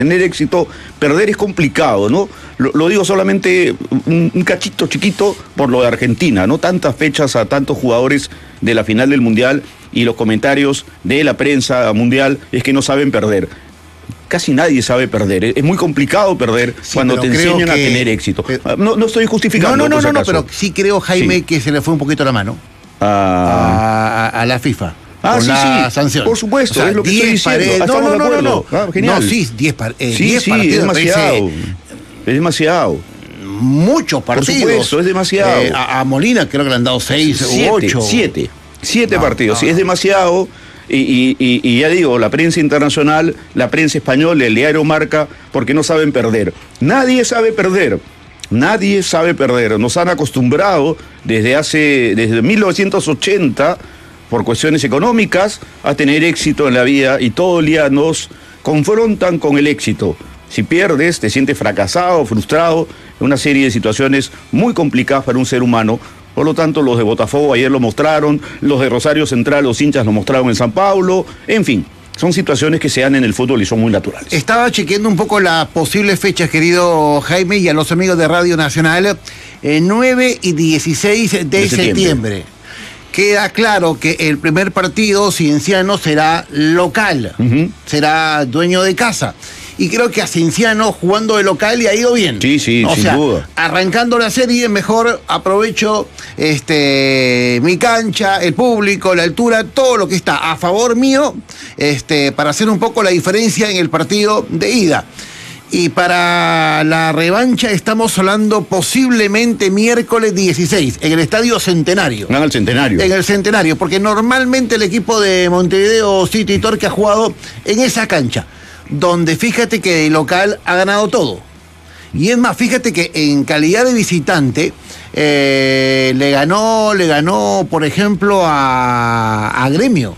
tener éxito, perder es complicado, ¿no? Lo digo solamente un cachito chiquito por lo de Argentina, ¿no? Tantas fechas a tantos jugadores de la final del Mundial y los comentarios de la prensa mundial es que no saben perder. Casi nadie sabe perder, es muy complicado perder cuando te enseñan a tener éxito. No estoy justificando. No, pero sí creo, Jaime, que se le fue un poquito la mano a la FIFA. Con la sanción. Por supuesto, o sea, es lo que 10 paredes. No. Genial. No, sí, 10 partidos. Es demasiado. Es demasiado. Muchos partidos. Por supuesto, es demasiado. A Molina creo que le han dado 6 u 8. 7 partidos. Sí, es demasiado. Y ya digo, la prensa internacional, la prensa española, el diario Marca, porque no saben perder. Nadie sabe perder. Nadie sabe perder. Nos han acostumbrado desde 1980, por cuestiones económicas, a tener éxito en la vida y todo el día nos confrontan con el éxito. Si pierdes, te sientes fracasado, frustrado, en una serie de situaciones muy complicadas para un ser humano. Por lo tanto, los de Botafogo ayer lo mostraron, los de Rosario Central, los hinchas lo mostraron en San Pablo, en fin. Son situaciones que se dan en el fútbol y son muy naturales. Estaba chequeando un poco las posibles fechas, querido Jaime, y a los amigos de Radio Nacional, 9 y 16 de septiembre. Queda claro que el primer partido Cienciano será local, será dueño de casa. Y creo que a Cienciano, jugando de local, le ha ido bien. Sí, sin duda. Arrancando la serie, mejor aprovecho mi cancha, el público, la altura, todo lo que está a favor mío, para hacer un poco la diferencia en el partido de ida. Y para la revancha estamos hablando posiblemente miércoles 16, en el Estadio Centenario. En el Centenario. En el Centenario, porque normalmente el equipo de Montevideo City Torque ha jugado en esa cancha, donde fíjate que el local ha ganado todo. Y es más, fíjate que en calidad de visitante le ganó, por ejemplo, a Gremio.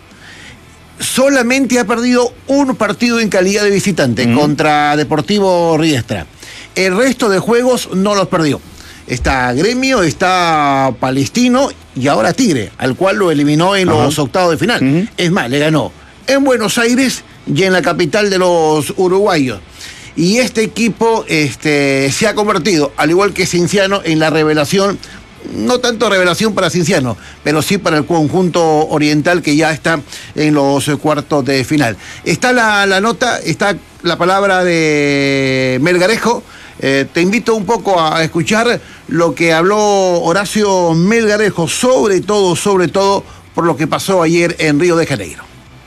Solamente ha perdido un partido en calidad de visitante contra Deportivo Riestra. El resto de juegos no los perdió. Está Gremio, está Palestino y ahora Tigre, al cual lo eliminó en los octavos de final. Es más, le ganó en Buenos Aires y en la capital de los uruguayos. Y este equipo se ha convertido, al igual que Cienciano, en la revelación. No tanto revelación para Cienciano, pero sí para el conjunto oriental que ya está en los cuartos de final. Está la nota, está la palabra de Melgarejo. Te invito un poco a escuchar lo que habló Horacio Melgarejo, sobre todo por lo que pasó ayer en Río de Janeiro.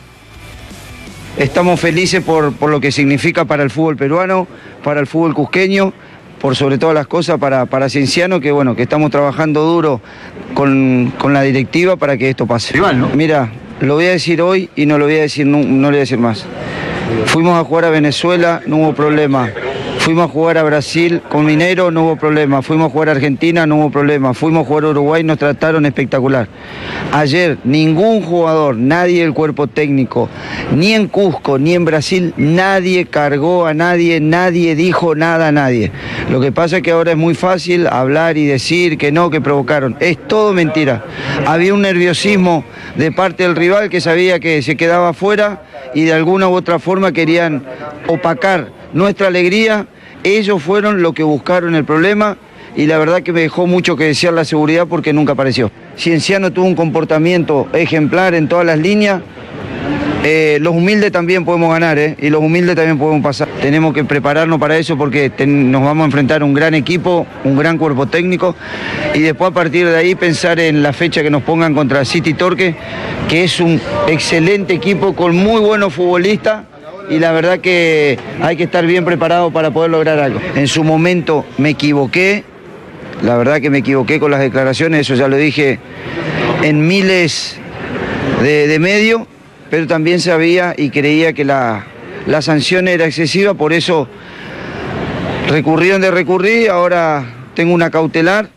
Estamos felices por lo que significa para el fútbol peruano, para el fútbol cusqueño, por sobre todas las cosas para Cienciano, que bueno, que estamos trabajando duro con la directiva para que esto pase. Igual, ¿no? Mira, lo voy a decir hoy y no lo voy a decir, no lo voy a decir más. Fuimos a jugar a Venezuela, no hubo problema. Fuimos a jugar a Brasil con Mineiro, no hubo problema. Fuimos a jugar a Argentina, no hubo problema. Fuimos a jugar a Uruguay, nos trataron espectacular. Ayer ningún jugador, nadie del cuerpo técnico, ni en Cusco, ni en Brasil, nadie cargó a nadie, nadie dijo nada a nadie. Lo que pasa es que ahora es muy fácil hablar y decir que no, que provocaron. Es todo mentira. Había un nerviosismo de parte del rival que sabía que se quedaba afuera y de alguna u otra forma querían opacar nuestra alegría. Ellos fueron los que buscaron el problema y la verdad que me dejó mucho que desear la seguridad porque nunca apareció. Cienciano tuvo un comportamiento ejemplar en todas las líneas. Los humildes también podemos ganar, y los humildes también podemos pasar. Tenemos que prepararnos para eso porque nos vamos a enfrentar a un gran equipo, un gran cuerpo técnico y después a partir de ahí pensar en la fecha que nos pongan contra City Torque, que es un excelente equipo con muy buenos futbolistas. Y la verdad que hay que estar bien preparado para poder lograr algo. En su momento me equivoqué, la verdad que me equivoqué con las declaraciones, eso ya lo dije en miles de medios, pero también sabía y creía que la sanción era excesiva, por eso recurrí donde recurrí, ahora tengo una cautelar.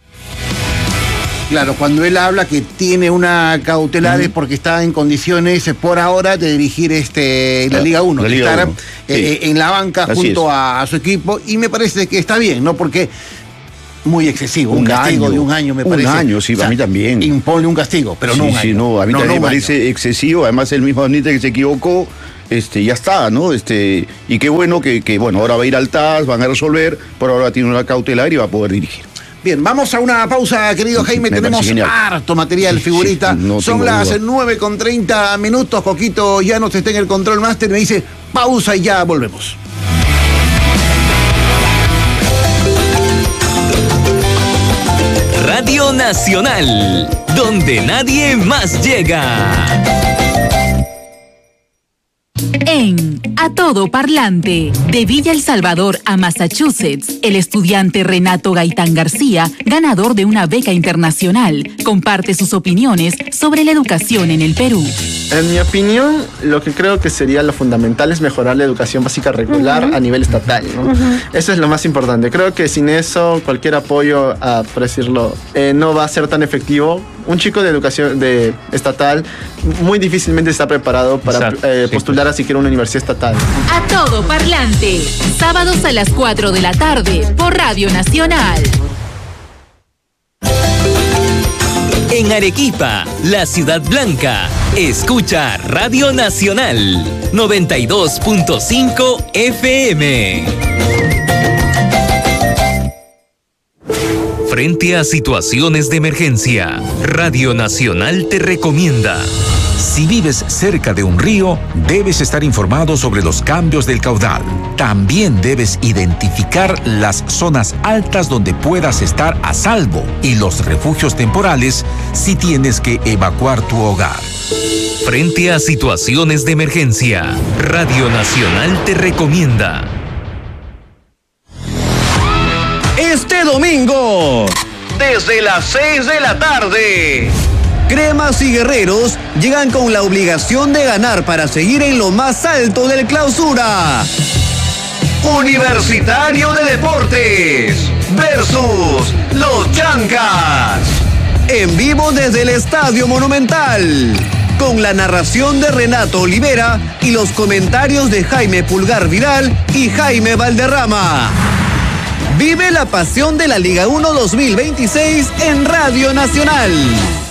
Claro, cuando él habla que tiene una cautelar es porque está en condiciones por ahora de dirigir la Liga 1, de estar en la banca junto a su equipo, y me parece que está bien, ¿no? Porque muy excesivo, un castigo de un año me parece. Un año, sí, a mí también. Impone un castigo, pero no un año. Sí, no, a mí también me parece excesivo, además él mismo admite que se equivocó, ya está, ¿no? Y qué bueno que bueno, ahora va a ir al TAS, van a resolver, pero ahora tiene una cautelar y va a poder dirigir. Bien, vamos a una pausa, querido Jaime. Tenemos harto material, figurita. No son las 9:30. Coquito ya no está en el control master. Me dice pausa y ya volvemos. Radio Nacional, donde nadie más llega. En A Todo Parlante, de Villa El Salvador a Massachusetts, el estudiante Renato Gaitán García, ganador de una beca internacional, comparte sus opiniones sobre la educación en el Perú. En mi opinión, lo que creo que sería lo fundamental es mejorar la educación básica regular a nivel estatal, ¿no? Eso es lo más importante. Creo que sin eso, cualquier apoyo, por decirlo, no va a ser tan efectivo. Un chico de educación estatal muy difícilmente está preparado para postular a siquiera una universidad estatal. A Todo Parlante, sábados a las 4 de la tarde por Radio Nacional. En Arequipa, la ciudad blanca, escucha Radio Nacional 92.5 FM. Frente a situaciones de emergencia, Radio Nacional te recomienda. Si vives cerca de un río, debes estar informado sobre los cambios del caudal. También debes identificar las zonas altas donde puedas estar a salvo y los refugios temporales si tienes que evacuar tu hogar. Frente a situaciones de emergencia, Radio Nacional te recomienda. Este domingo, desde las 6 de la tarde, Cremas y Guerreros llegan con la obligación de ganar para seguir en lo más alto del Clausura. Universitario de Deportes versus los Chancas. En vivo desde el Estadio Monumental, con la narración de Renato Olivera y los comentarios de Jaime Pulgar Vidal y Jaime Valderrama. Vive la pasión de la Liga 1 2026 en Radio Nacional.